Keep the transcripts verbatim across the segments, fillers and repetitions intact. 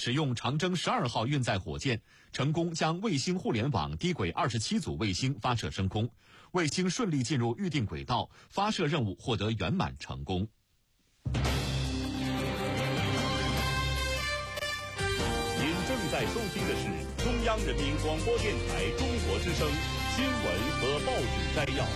使用长征十二号运载火箭，成功将卫星互联网低轨二十七组卫星发射升空，卫星顺利进入预定轨道，发射任务获得圆满成功。 您正在收听的是中央人民广播电台中国之声新闻和报纸摘要。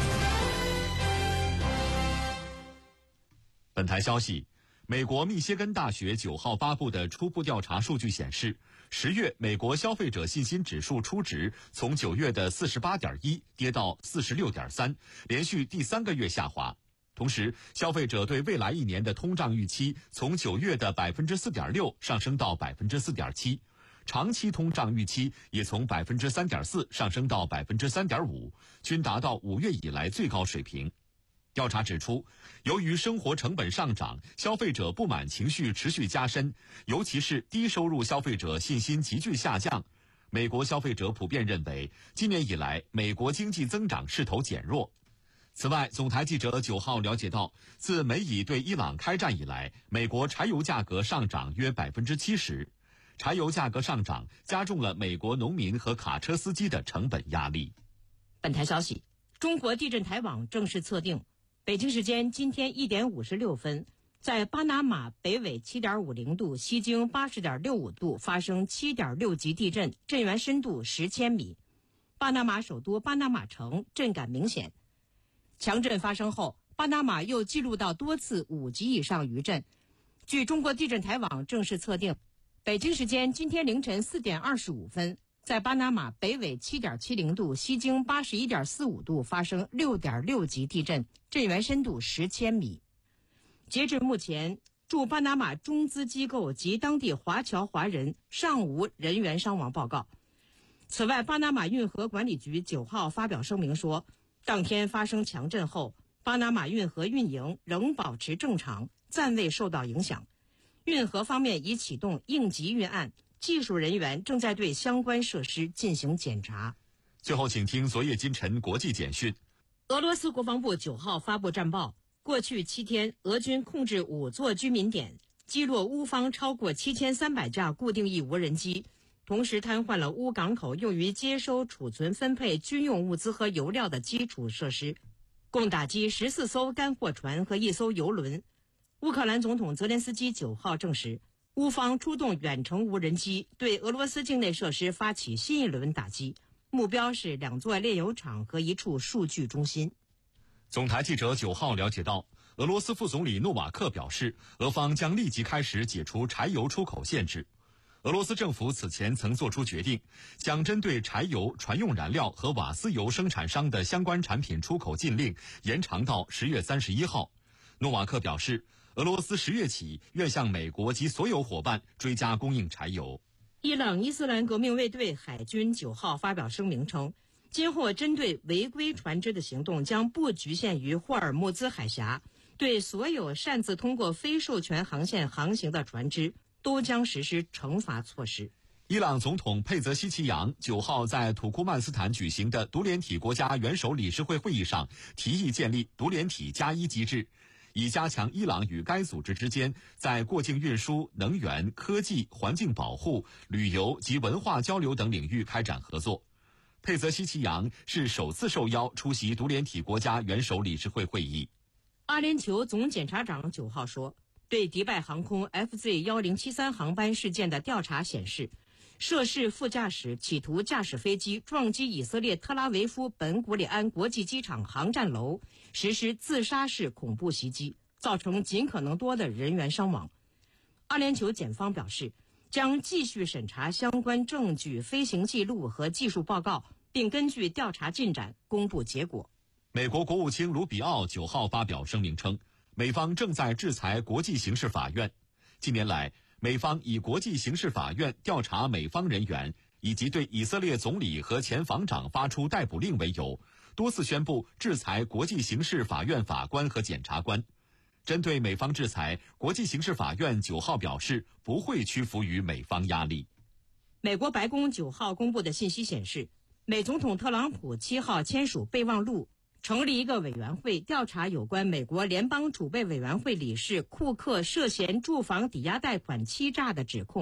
本台消息，美国密歇根大学九号发布的初步调查数据显示，十月美国消费者信心指数初值从九月的 四十八点一 跌到 四十六点三， 连续第三个月下滑。同时，消费者对未来一年的通胀预期从九月的 百分之四点六 上升到 百分之四点七， 长期通胀预期也从 百分之三点四 上升到 百分之三点五， 均达到五月以来最高水平。调查指出，由于生活成本上涨，消费者不满情绪持续加深，尤其是低收入消费者信心急剧下降。美国消费者普遍认为，今年以来美国经济增长势头减弱。此外，总台记者九号了解到，自美以对伊朗开战以来，美国柴油价格上涨约 百分之七十， 柴油价格上涨加重了美国农民和卡车司机的成本压力。 本台消息，中国地震台网正式测定，北京时间今天一点五十六分，在巴拿马北纬 七点五零度，西经 八十点六五度发生 七点六级地震，震源深度十千米。巴拿马首都巴拿马城震感明显。强震发生后，巴拿马又记录到多次五级以上余震。据中国地震台网正式测定，北京时间今天凌晨四点二十五分，在巴拿马北纬 七点七零度，西经 八十一点四五度发生 六点六级地震，震源深度十千米。截至目前，驻巴拿马中资机构及当地华侨华人尚无人员伤亡报告。此外，巴拿马运河管理局九号发表声明说，当天发生强震后，巴拿马运河运营仍保持正常，暂未受到影响。运河方面已启动应急预案，技术人员正在对相关设施进行检查。 最后，请听昨夜今晨国际简讯。 俄罗斯国防部九号发布战报，过去七天，俄军控制五座居民点，击落乌方超过七千三百架固定翼无人机，同时瘫痪了乌港口用于接收、储存、分配军用物资和油料的基础设施，共打击十四艘干货船和一艘油轮。乌克兰总统泽连斯基九号证实，乌方出动远程无人机对俄罗斯境内设施发起新一轮打击，目标是两座炼油厂和一处数据中心。 总台记者九号了解到，俄罗斯副总理诺瓦克表示，俄方将立即开始解除柴油出口限制。俄罗斯政府此前曾作出决定，将针对柴油、船用燃料和瓦斯油生产商的相关产品出口禁令延长到十月三十一号。诺瓦克表示，俄罗斯十月起愿向美国及所有伙伴追加供应柴油。 伊朗伊斯兰革命卫队海军九号发表声明称，今后针对违规船只的行动将不局限于霍尔木兹海峡，对所有擅自通过非授权航线航行的船只都将实施惩罚措施。 伊朗总统佩泽希奇扬九号在土库曼斯坦举行的独联体国家元首理事会会议上提议建立独联体加一机制，以加强伊朗与该组织之间在过境运输、能源、科技、环境保护、旅游及文化交流等领域开展合作。佩泽希奇扬是首次受邀出席独联体国家元首理事会会议。 阿联酋总检察长九号说，对迪拜航空 F Z 一零七三 航班事件的调查显示，涉事副驾驶企图驾驶飞机撞击以色列特拉维夫本古里安国际机场航站楼，实施自杀式恐怖袭击，造成尽可能多的人员伤亡。阿联酋检方表示，将继续审查相关证据、飞行记录和技术报告，并根据调查进展公布结果。 美国国务卿卢比奥九号发表声明称，美方正在制裁国际刑事法院。近年来，美方以国际刑事法院调查美方人员以及对以色列总理和前防长发出逮捕令为由，多次宣布制裁国际刑事法院法官和检察官。针对美方制裁，国际刑事法院九号表示不会屈服于美方压力。 美国白宫九号公布的信息显示，美总统特朗普七号签署备忘录，成立一个委员会调查有关美国联邦储备委员会理事库克涉嫌住房抵押贷款欺诈的指控。